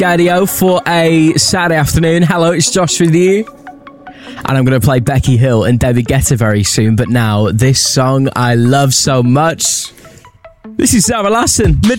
Scadio for a Saturday afternoon. Hello, it's Josh with you. And I'm going to play Becky Hill and David Guetta very soon. But now, this song I love so much. This is Sarah Larsson, Midnight.